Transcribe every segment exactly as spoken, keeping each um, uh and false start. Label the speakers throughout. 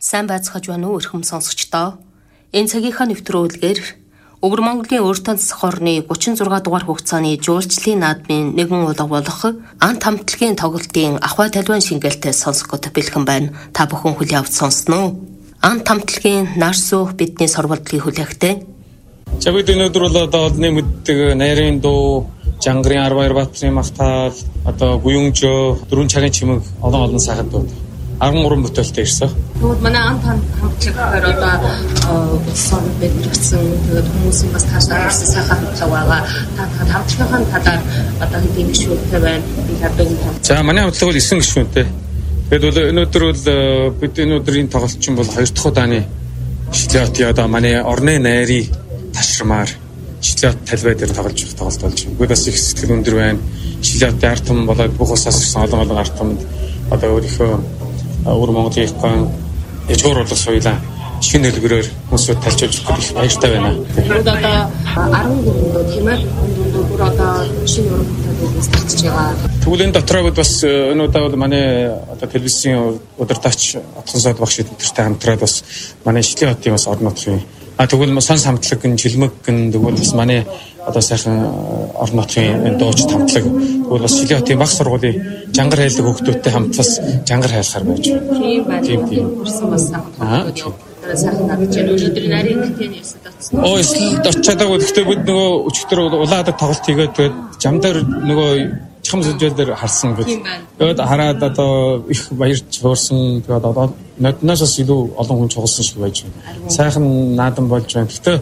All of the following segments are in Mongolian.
Speaker 1: Сайн байцгааж байна уу эрхэм сонсогчдоо. Энэ цагийнхаа нэвтрүүлгээр Өвөр Монголын Өртөн засах орны гучин зургаан дугаар хугацааны жуулчлалын наадмын нэгэн улаг болох ант хамтлагийн тоглолтын ахуй талбайн шингээлтээ сонсох гээд бэлхэн байна. Та бүхэн хүлээн авч сонсноо. Ант хамтлагийн нар суух бидний сурвалжлыг хүлээхтэй.
Speaker 2: За бид өнөөдөр бол одоо олонний мэддэг найрын дуу, Жангарын арваар баатрын магтаал, одоо гуюнжөө, дөрвөн цагийн чимэг олон олон сайхан дуу. арван гурван бүтээлтэй ирсэн.
Speaker 1: Тэгвэл манай ант хамтлагаар одоо сон бэлтгэсэн тэгээд хүмүүсийн бас таашаа ирсэн сайхан хамтлаг байгаа. Та хамтлагийн талаар одоо хэдийн гишүүнтэй байна. Би хаддаг юм.
Speaker 2: За манай хамтлаг бол эсрэг гишүүнтэй. Тэгээд өнөөдөр бол бид өнөөдрийн тоглолчин бол хоёр дахь удааны Шилиотын одоо манай орны найрын ташрамаар Шилиот талбай дээр тоглож байгаа тоглолт болж байна. Бүгд бас их сэтгэл өндөр байна. Шилиотын ард түмэн болоод бүх усаас ирсэн олон олон ард түмэнд одоо өөрийнхөө Өвөр Монголын икон ячуур болов соёлоо шинэ хэлбэрээр хүмүүсд талчилж өгөх их баяртай байна.
Speaker 1: Тэгээд одоо арван гурван тийм ээ бүр одоо шинэ урагтад старчж байгаа.
Speaker 2: Тэгвэл энэ дотроо бас өнөөдөр бол манай одоо телевизийн удирдагч Атгансаад багш эдгэртэй хамтраад бас манай Шилиотын бас орон нутгийн а тэгвэл сонс хамтлаг гэн жилмэг гэн тэгвэл бас манай одоо сайхан орон нутгийн дууч хамтлаг тэгвэл бас Шилиотын баг сургуулийн жангар хайлдаг хүүхдүүдтэй хамт бас жангар хайлахаар байж байна.
Speaker 1: Тийм байна. Тийм person бас хамт сайхан надад өнөөдөр нарийн хэмжээний ясад очсон.
Speaker 2: Оо эсвэл очиад байгаа гэхдээ бид нөгөө өчигдөр улаадаг тоглолт хийгээд тэгээд жам дээр нөгөө чам сүжээл дээр харсан гэж. Тэгээд хараад одоо их баярч хуурсан тэгээд одоо нотноос илүү олон хүн чугалсан шиг байж байна. Сайхан наадан болж байна. Гэхдээ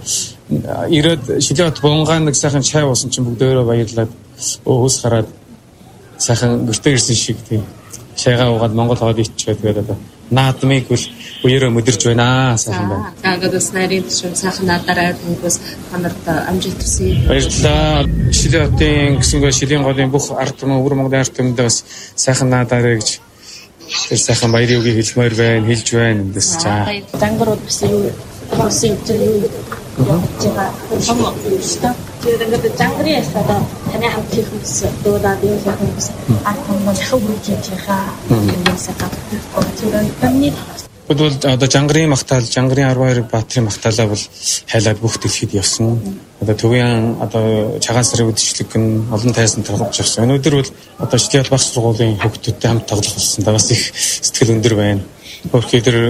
Speaker 2: ирээд Шилиот булангаан нэг сайхан чай уусан чинь бүгдээрээ баярлаад өөс хараад сайхан гэртээ ирсэн шиг тийм чайгаа уугаад Монгол хоод ичгээд тэгээд одоо наадмыг бол үеэрээ мэдэрч байна сайхан байна.
Speaker 1: Тэгээд бас нарийн төшөө сайхан надараад хүмүүс танарт амжилт хүсье.
Speaker 2: Баярлалаа. Шилиотын гэсэнгүй Шилийн голын бүх ард түмэн Өвөр Монголын ард түмэнд бас сайхан наадаарэ гэж тэр сайхан баярын үгийг хэлмээр байна, хэлж байна эндээс чаа.
Speaker 3: Жангар бас юу болсон юм 제가 너무 멋있다. 제가 장거리에 있어도 전에 함께 했어. 또다 비행사 했어. 아, 정말 하고 제가 비행사가 어쩌면 빨리
Speaker 2: Тэгвэл одоо Жангарын магтаал, Жангарын арваар баатрын магтаалаа бол хайлаад бүх дэлхийд явсан. Одоо төвийн одоо цагаан сарын үдшилэг нь олон тайсан тоглож явсан. Өнөөдөр бол одоо Шилиот баг сургуулийн хүүхдүүдтэй хамт тоглох болсон. Бас их сэтгэл өндөр байна. Өөрөөр